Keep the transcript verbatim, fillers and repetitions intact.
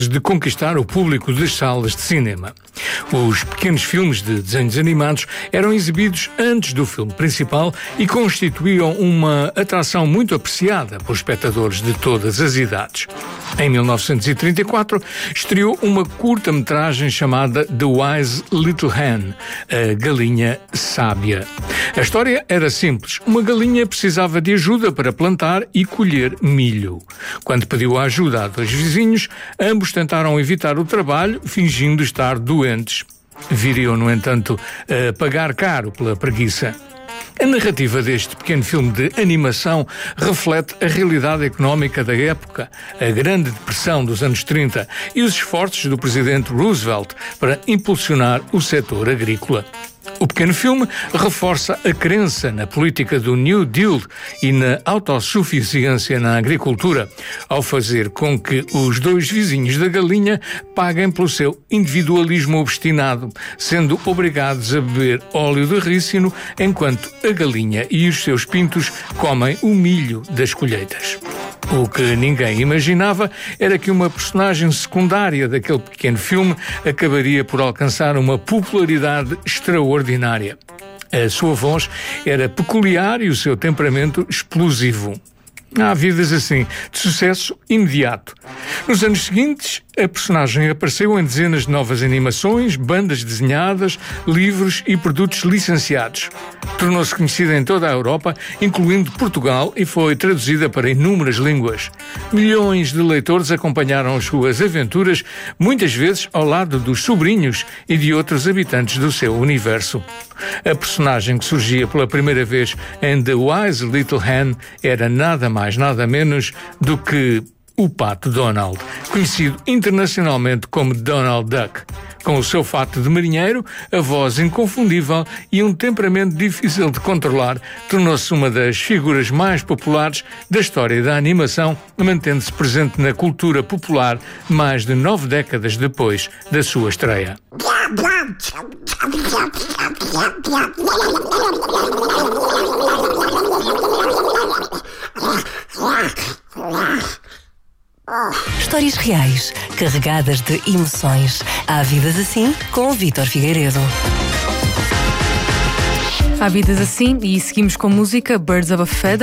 de conquistar o público das salas de cinema. Os pequenos filmes de desenhos animados eram exibidos antes do filme principal e constituíam uma atração muito apreciada por espectadores de todas as idades. Em mil novecentos e trinta e quatro, estreou uma curta-metragem chamada The Wise Little Hen, a Galinha Sábia. A história era simples. Uma galinha precisava de ajuda para plantar e colher milho. Quando pediu a ajuda a dois vizinhos, ambos tentaram evitar o trabalho, fingindo estar doentes. Viriam, no entanto, a pagar caro pela preguiça. A narrativa deste pequeno filme de animação reflete a realidade económica da época, a Grande Depressão dos anos trinta e os esforços do presidente Roosevelt para impulsionar o setor agrícola. O pequeno filme reforça a crença na política do New Deal e na autossuficiência na agricultura, ao fazer com que os dois vizinhos da galinha paguem pelo seu individualismo obstinado, sendo obrigados a beber óleo de rícino enquanto a galinha e os seus pintos comem o milho das colheitas. O que ninguém imaginava era que uma personagem secundária daquele pequeno filme acabaria por alcançar uma popularidade extraordinária. A sua voz era peculiar e o seu temperamento explosivo. Há vidas assim, de sucesso imediato. Nos anos seguintes, a personagem apareceu em dezenas de novas animações, bandas desenhadas, livros e produtos licenciados. Tornou-se conhecida em toda a Europa, incluindo Portugal, e foi traduzida para inúmeras línguas. Milhões de leitores acompanharam as suas aventuras, muitas vezes ao lado dos sobrinhos e de outros habitantes do seu universo. A personagem que surgia pela primeira vez em The Wise Little Hen era nada mais, nada menos do que o Pato Donald, conhecido internacionalmente como Donald Duck. Com o seu fato de marinheiro, a voz inconfundível e um temperamento difícil de controlar, tornou-se uma das figuras mais populares da história da animação, mantendo-se presente na cultura popular mais de nove décadas depois da sua estreia. Histórias reais, carregadas de emoções. Há vidas assim, com Vítor Figueiredo. Há vidas assim, e seguimos com música Birds of a Feather.